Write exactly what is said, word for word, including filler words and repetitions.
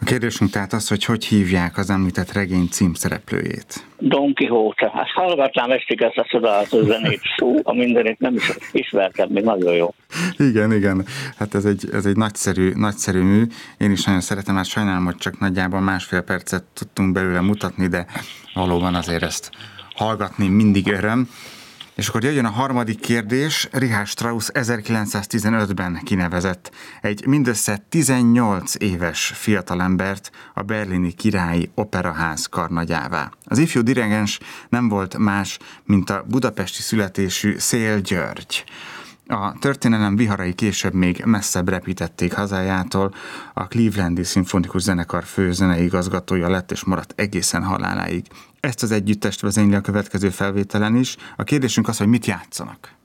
A kérdésünk tehát az, hogy hogy hívják az említett regény címszereplőjét. Don Quixote. Hát hallgatnám estig ezt a csodálatos zenét, szó, a mindenit nem is ismertem, még nagyon jó. Igen, igen. Hát ez egy, ez egy nagyszerű, nagyszerű mű. Én is nagyon szeretem, hát sajnálom, hogy csak nagyjából másfél percet tudtunk belőle mutatni, de valóban azért ezt hallgatni mindig öröm. És akkor jöjjön a harmadik kérdés. Richard Strauss ezerkilencszáztizenötben kinevezett egy mindössze tizennyolc éves fiatalembert a berlini Királyi Operaház karnagyává. Az ifjú dirigens nem volt más, mint a budapesti születésű Széll György. A történelem viharai később még messzebb repítették hazájától, a Clevelandi Szimfonikus Zenekar fő zenei igazgatója lett és maradt egészen haláláig. Ezt az együttest vezényli a következő felvételen is. A kérdésünk az, hogy mit játszanak.